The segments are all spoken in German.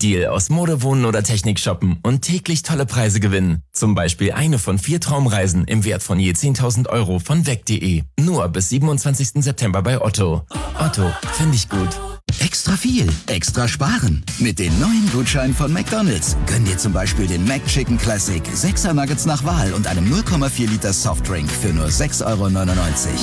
Deal aus Mode, Wohnen oder Technik shoppen und täglich tolle Preise gewinnen. Zum Beispiel eine von 4 Traumreisen im Wert von je 10.000 Euro von weg.de. Nur bis 27. September bei Otto. Otto, finde ich gut. Extra viel, extra sparen. Mit den neuen Gutscheinen von McDonald's gönn dir zum Beispiel den McChicken Classic, 6er Nuggets nach Wahl und einem 0,4 Liter Softdrink für nur 6,99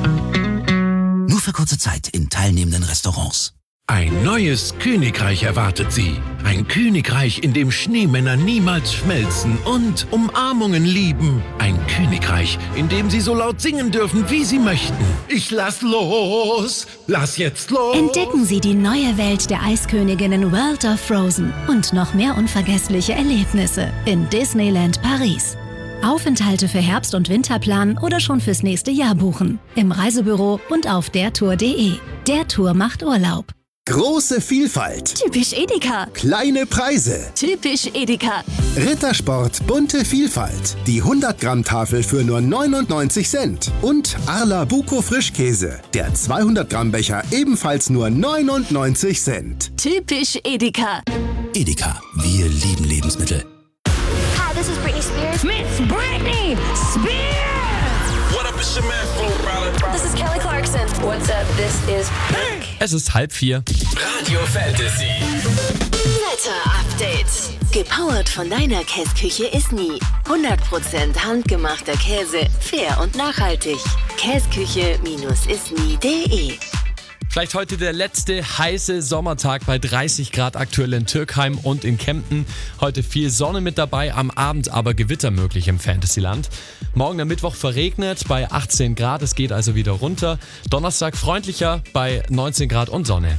€. Nur für kurze Zeit in teilnehmenden Restaurants. Ein neues Königreich erwartet Sie. Ein Königreich, in dem Schneemänner niemals schmelzen und Umarmungen lieben. Ein Königreich, in dem Sie so laut singen dürfen, wie Sie möchten. Ich lass los! Lass jetzt los! Entdecken Sie die neue Welt der Eisköniginnen World of Frozen und noch mehr unvergessliche Erlebnisse in Disneyland Paris. Aufenthalte für Herbst- und Winterplan oder schon fürs nächste Jahr buchen. Im Reisebüro und auf dertour.de. Der Tour macht Urlaub. Große Vielfalt. Typisch Edeka. Kleine Preise. Typisch Edeka. Rittersport bunte Vielfalt. Die 100-Gramm-Tafel für nur 99 Cent. Und Arla Buco Frischkäse. Der 200-Gramm-Becher ebenfalls nur 99 Cent. Typisch Edeka. Edeka, wir lieben Lebensmittel. Hi, this is Britney Spears. Miss Britney Spears! What up, it's your man, Flo Rida. This is Kelly Clarkson. What's up? This is Pink. Es ist 3:30. Radio Fantasy. Wetter Update. Gepowert von deiner Käsküche ist nie. 100% handgemachter Käse, fair und nachhaltig. Käsküche-isnie.de. Vielleicht heute der letzte heiße Sommertag bei 30 Grad aktuell in Türkheim und in Kempten. Heute viel Sonne mit dabei, am Abend aber Gewitter möglich im Fantasyland. Morgen der Mittwoch verregnet bei 18 Grad, es geht also wieder runter. Donnerstag freundlicher bei 19 Grad und Sonne.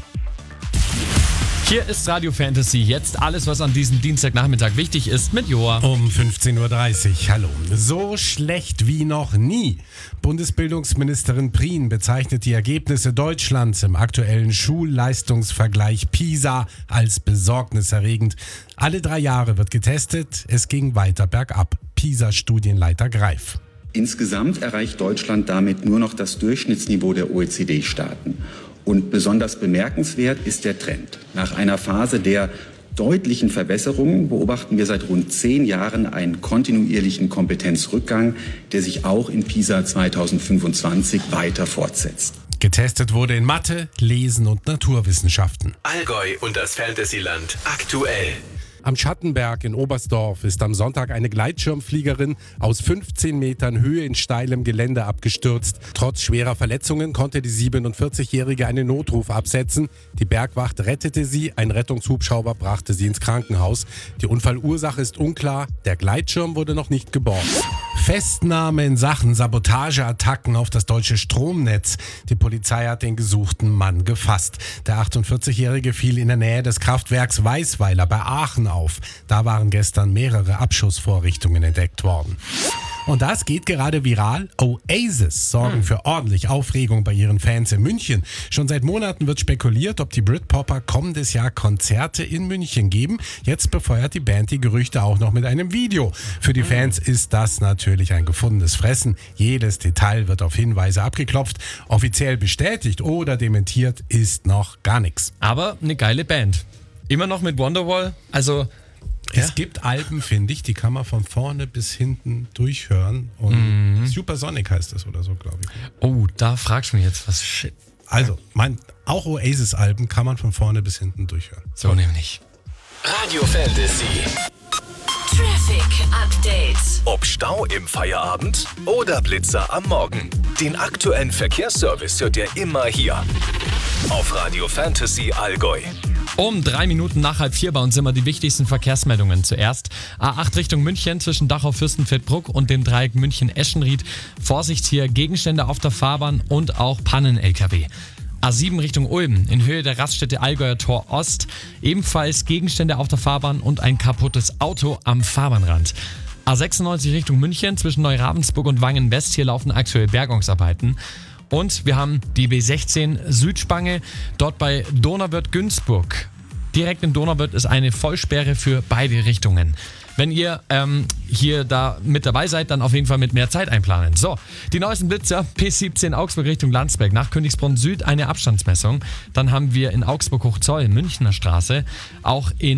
Hier ist Radio Fantasy, jetzt alles, was an diesem Dienstagnachmittag wichtig ist, mit Joa. Um 15.30 Uhr, hallo. So schlecht wie noch nie. Bundesbildungsministerin Prien bezeichnet die Ergebnisse Deutschlands im aktuellen Schulleistungsvergleich PISA als besorgniserregend. Alle 3 Jahre wird getestet, es ging weiter bergab. PISA-Studienleiter Greif. Insgesamt erreicht Deutschland damit nur noch das Durchschnittsniveau der OECD-Staaten. Und besonders bemerkenswert ist der Trend. Nach einer Phase der deutlichen Verbesserungen beobachten wir seit rund 10 Jahren einen kontinuierlichen Kompetenzrückgang, der sich auch in PISA 2025 weiter fortsetzt. Getestet wurde in Mathe, Lesen und Naturwissenschaften. Allgäu und das Fantasyland aktuell. Am Schattenberg in Oberstdorf ist am Sonntag eine Gleitschirmfliegerin aus 15 Metern Höhe in steilem Gelände abgestürzt. Trotz schwerer Verletzungen konnte die 47-Jährige einen Notruf absetzen. Die Bergwacht rettete sie, ein Rettungshubschrauber brachte sie ins Krankenhaus. Die Unfallursache ist unklar, der Gleitschirm wurde noch nicht geborgen. Festnahme in Sachen Sabotageattacken auf das deutsche Stromnetz. Die Polizei hat den gesuchten Mann gefasst. Der 48-Jährige fiel in der Nähe des Kraftwerks Weißweiler bei Aachen auf. Da waren gestern mehrere Abschussvorrichtungen entdeckt worden. Und das geht gerade viral. Oasis sorgen für ordentlich Aufregung bei ihren Fans in München. Schon seit Monaten wird spekuliert, ob die Britpopper kommendes Jahr Konzerte in München geben. Jetzt befeuert die Band die Gerüchte auch noch mit einem Video. Für die Fans ist das natürlich ein gefundenes Fressen. Jedes Detail wird auf Hinweise abgeklopft. Offiziell bestätigt oder dementiert ist noch gar nichts. Aber eine geile Band. Immer noch mit Wonderwall, also... Es gibt Alben, finde ich, die kann man von vorne bis hinten durchhören. Und Supersonic heißt das oder so, glaube ich. Oh, da fragst du mich jetzt was. Shit. Also, auch Oasis-Alben kann man von vorne bis hinten durchhören. So nämlich. Radio Fantasy. Traffic Update. Ob Stau im Feierabend oder Blitzer am Morgen. Den aktuellen Verkehrsservice hört ihr immer hier. Auf Radio Fantasy Allgäu. Um 3 Minuten nach 3:30 bei uns immer die wichtigsten Verkehrsmeldungen. Zuerst A8 Richtung München zwischen Dachau-Fürstenfeldbruck und dem Dreieck München-Eschenried. Vorsicht hier, Gegenstände auf der Fahrbahn und auch Pannen-LKW. A7 Richtung Ulm in Höhe der Raststätte Allgäuer Tor Ost. Ebenfalls Gegenstände auf der Fahrbahn und ein kaputtes Auto am Fahrbahnrand. A96 Richtung München zwischen Neuravensburg und Wangen-West. Hier laufen aktuell Bergungsarbeiten. Und wir haben die B16 Südspange, dort bei Donauwörth-Günzburg. Direkt in Donauwörth ist eine Vollsperre für beide Richtungen. Wenn ihr hier da mit dabei seid, dann auf jeden Fall mit mehr Zeit einplanen. So, die neuesten Blitzer, P17 Augsburg Richtung Landsberg, nach Königsbrunn Süd eine Abstandsmessung. Dann haben wir in Augsburg Hochzoll, Münchner Straße, auch in